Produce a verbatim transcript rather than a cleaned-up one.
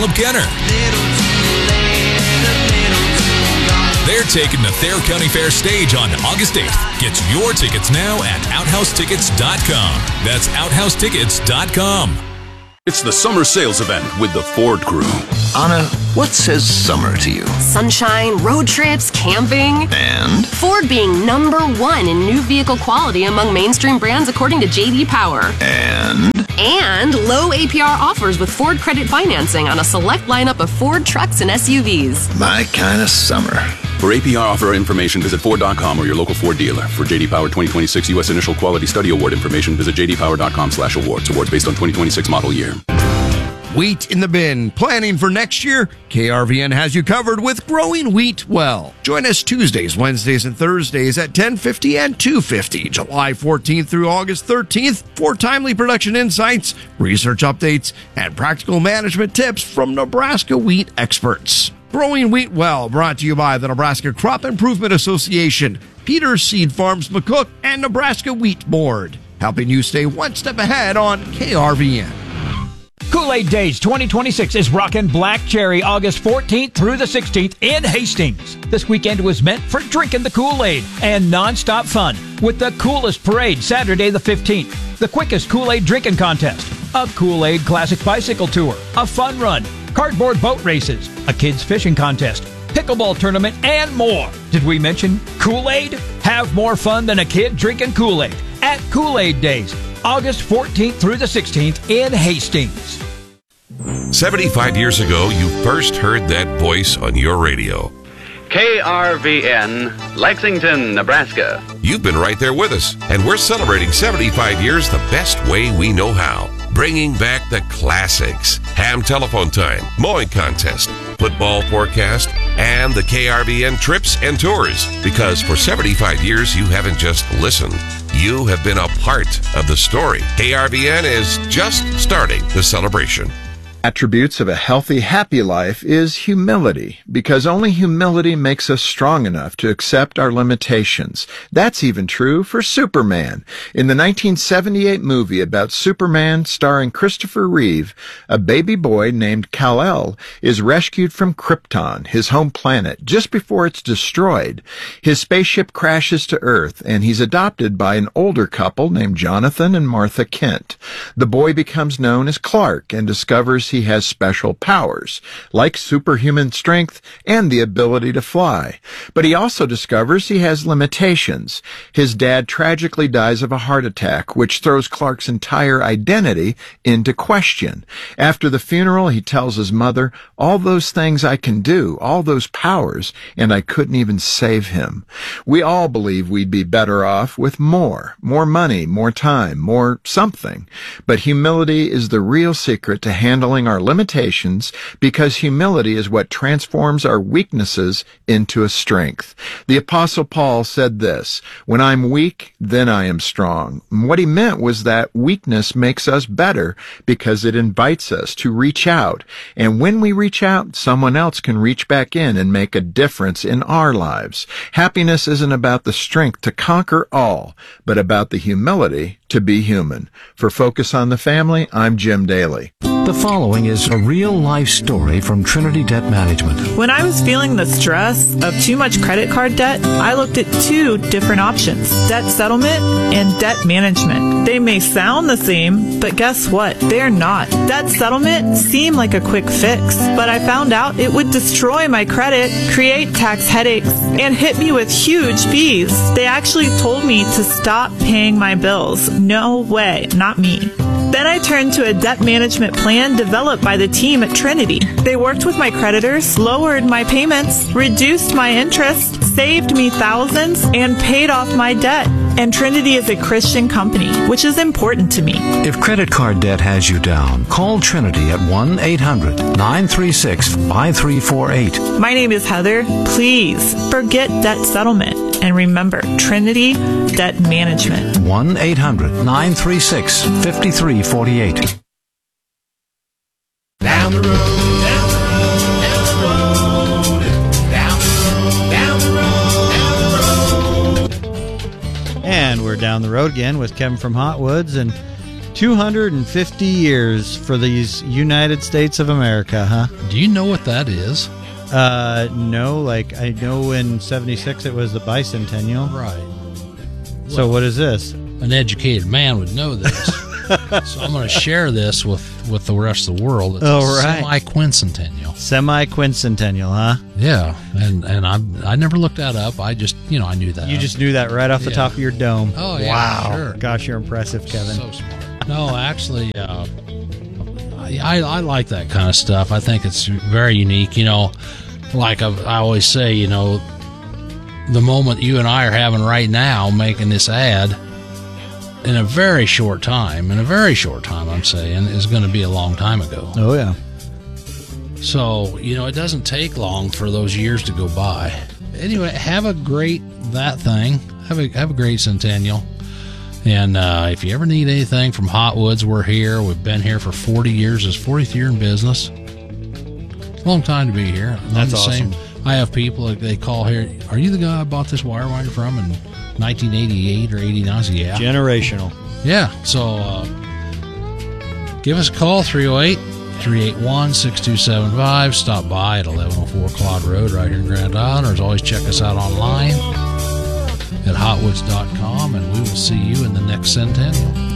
Caleb Kenner. They're taking the Thayer County Fair stage on August eighth. Get your tickets now at outhouse tickets dot com. That's outhouse tickets dot com. It's the summer sales event with the Ford Crew. Anna, what says summer to you? Sunshine, road trips, camping. And? Ford being number one in new vehicle quality among mainstream brands according to J D Power. And? And low A P R offers with Ford credit financing on a select lineup of Ford trucks and S U Vs. My kind of summer. For A P R offer information, visit Ford dot com or your local Ford dealer. For J D Power twenty twenty-six U S Initial Quality Study Award information, visit j d power dot com slash awards. Awards based on twenty twenty-six model year. Wheat in the bin. Planning for next year? K R V N has you covered with Growing Wheat Well. Join us Tuesdays, Wednesdays, and Thursdays at ten fifty and two fifty, July fourteenth through August thirteenth for timely production insights, research updates, and practical management tips from Nebraska wheat experts. Growing Wheat Well, brought to you by the Nebraska Crop Improvement Association, Peters Seed Farms McCook, and Nebraska Wheat Board, helping you stay one step ahead on K R V N. Kool-Aid Days twenty twenty-six is rockin' Black Cherry August fourteenth through the sixteenth in Hastings. This weekend was meant for drinking the Kool-Aid and nonstop fun with the coolest parade Saturday the fifteenth, the quickest Kool-Aid drinking contest, a Kool-Aid Classic Bicycle Tour, a fun run, cardboard boat races, a kids fishing contest, pickleball tournament, and more. Did we mention Kool-Aid? Have more fun than a kid drinking Kool-Aid at Kool-Aid Days, August fourteenth through the sixteenth in Hastings. seventy-five years ago, you first heard that voice on your radio. K R V N, Lexington, Nebraska. You've been right there with us, and we're celebrating seventy-five years the best way we know how. Bringing back the classics, ham telephone time, mowing contest, football forecast, and the K R V N trips and tours. Because for seventy-five years, you haven't just listened. You have been a part of the story. K R V N is just starting the celebration. Attributes of a healthy, happy life is humility, because only humility makes us strong enough to accept our limitations. That's even true for Superman. In the nineteen seventy-eight movie about Superman starring Christopher Reeve, a baby boy named Kal-El is rescued from Krypton, his home planet, just before it's destroyed. His spaceship crashes to Earth, and he's adopted by an older couple named Jonathan and Martha Kent. The boy becomes known as Clark and discovers he has special powers, like superhuman strength and the ability to fly. But he also discovers he has limitations. His dad tragically dies of a heart attack, which throws Clark's entire identity into question. After the funeral, he tells his mother, "All those things I can do, all those powers, and I couldn't even save him." We all believe we'd be better off with more, more money, more time, more something. But humility is the real secret to handling our limitations, because humility is what transforms our weaknesses into a strength. The Apostle Paul said this, "When I'm weak, then I am strong." And what he meant was that weakness makes us better because it invites us to reach out. And when we reach out, someone else can reach back in and make a difference in our lives. Happiness isn't about the strength to conquer all, but about the humility to be human. For Focus on the Family, I'm Jim Daly. The following is a real-life story from Trinity Debt Management. When I was feeling the stress of too much credit card debt, I looked at two different options, debt settlement and debt management. They may sound the same, but guess what? They're not. Debt settlement seemed like a quick fix, but I found out it would destroy my credit, create tax headaches, and hit me with huge fees. They actually told me to stop paying my bills. No way, not me. Then I turned to a debt management plan developed by the team at Trinity. They worked with my creditors, lowered my payments, reduced my interest, saved me thousands, and paid off my debt. And Trinity is a Christian company, which is important to me. If credit card debt has you down, call Trinity at one eight hundred nine three six five three four eight. My name is Heather. Please forget debt settlement. And remember, Trinity Debt Management. one eight hundred nine three six five three four eight. Down the road, down the road, down the road, down the road, down the road, down the road. And we're down the road again with Kevin from Hot Woods. And two hundred fifty years for these United States of America, huh? Do you know what that is? Uh, no, like I know in seventy-six it was the bicentennial. Right. So what is this? An educated man would know this. So I'm going to share this with, with the rest of the world. It's oh, a right. semi-quincentennial. Semi-quincentennial, huh? Yeah, and and I I never looked that up. I just, you know, I knew that. You just knew that right off the Yeah. top of your dome. Oh, yeah, wow. sure. Gosh, you're impressive, Kevin. So smart. No, actually, uh, I, I I like that kind of stuff. I think it's very unique. You know, like I, I always say, you know, the moment you and I are having right now, making this ad, in a very short time, in a very short time, I'm saying, is going to be a long time ago. Oh, yeah. So, you know, it doesn't take long for those years to go by. Anyway, have a great, that thing, have a, have a great centennial. And uh, if you ever need anything from Hot Woods, we're here. We've been here for forty years. It's fortieth year in business. Long time to be here. I'm That's the awesome. Same. I have people, like, they call here, are you the guy I bought this wire winder from in nineteen eighty-eight or eighty-nine? I said, yeah. Generational. Yeah. So uh, give us a call, three oh eight, three eight one, six two seven five. Stop by at eleven oh four Claude Road right here in Grand Island. Or as always, check us out online at hotwoods dot com, and we will see you in the next centennial.